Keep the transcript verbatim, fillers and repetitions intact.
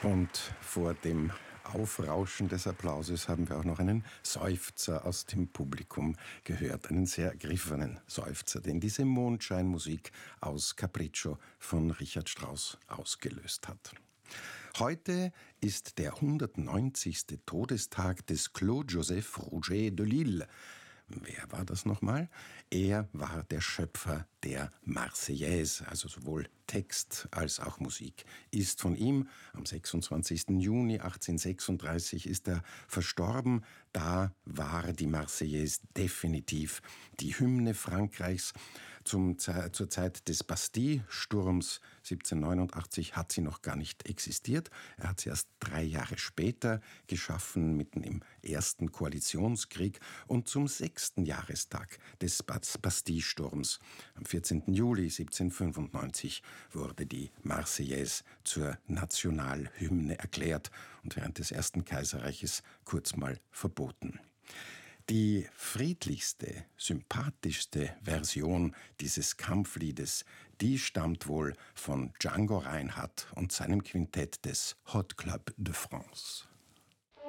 Und vor dem Aufrauschen des Applauses haben wir auch noch einen Seufzer aus dem Publikum gehört, einen sehr ergriffenen Seufzer, den diese Mondscheinmusik aus Capriccio von Richard Strauss ausgelöst hat. Heute ist der hundertneunzigste Todestag des Claude Joseph Rouget de Lisle. Wer war das nochmal? Er war der Schöpfer der Marseillaise, also sowohl Text als auch Musik, ist von ihm. Am sechsundzwanzigsten Juni achtzehnhundertsechsunddreißig ist er verstorben. Da war die Marseillaise definitiv die Hymne Frankreichs. Zum, zur Zeit des Bastille-Sturms siebzehnhundertneunundachtzig hat sie noch gar nicht existiert. Er hat sie erst drei Jahre später geschaffen, mitten im ersten Koalitionskrieg. Und zum sechsten Jahrestag des Bastille-Sturms, am vierzehnten Juli siebzehnhundertfünfundneunzig, wurde die Marseillaise zur Nationalhymne erklärt und während des Ersten Kaiserreiches kurz mal verboten. Die friedlichste, sympathischste Version dieses Kampfliedes, die stammt wohl von Django Reinhardt und seinem Quintett des Hot Club de France.